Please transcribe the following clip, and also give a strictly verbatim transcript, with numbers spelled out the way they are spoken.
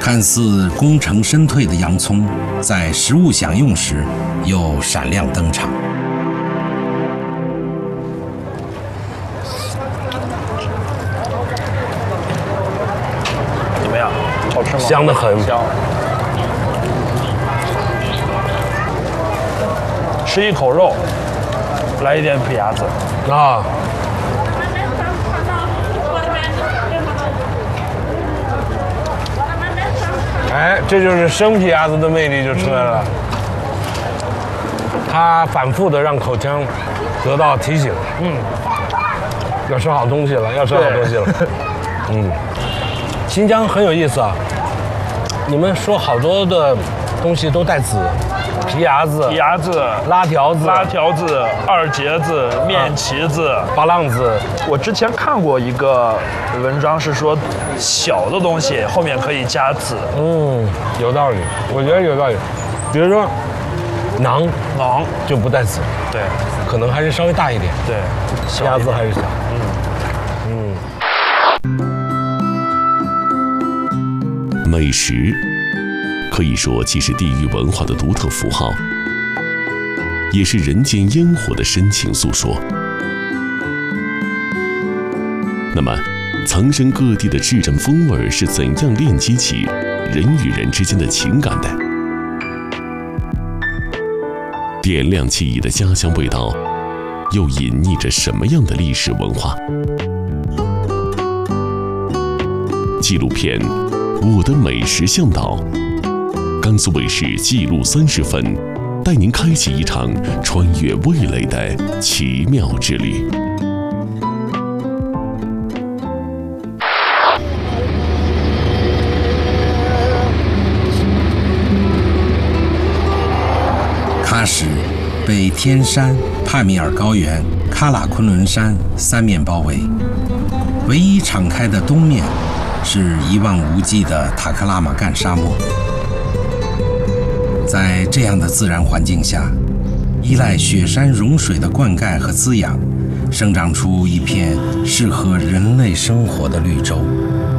看似功成身退的洋葱，在食物享用时又闪亮登场。 怎么样？好吃吗？ 香得很。 香。吃一口肉，来一点皮鸭子啊。哎，这就是生皮鸭子的魅力就出来了。它反复的让口腔得到提醒，嗯，要吃好东西了，要吃好东西了。嗯，新疆很有意思啊，你们说好多的东西都带籽。皮鸭子、 皮鸭子、 拉条子、 拉条子、二节子、面旗子、 巴浪子。 我之前看过一个文章，是说小的东西后面可以加籽。 嗯，有道理，我觉得有道理。比如说馕， 馕就不带籽， 对， 可能还是稍微大一点。 对， 鸭子还是小。 嗯嗯。美食。可以说，既是地域文化的独特符号，也是人间烟火的深情诉说。那么，藏身各地的至臻风味是怎样链接起人与人之间的情感的？点亮记忆的家乡味道，又隐匿着什么样的历史文化？纪录片《我的美食向导》。甘肃卫视纪录三十分，带您开启一场穿越味蕾的奇妙之旅。 喀什被天山、帕米尔高原、喀喇昆仑山三面包围，唯一敞开的东面是一望无际的塔克拉玛干沙漠。在这样的自然环境下，依赖雪山融水的灌溉和滋养，生长出一片适合人类生活的绿洲。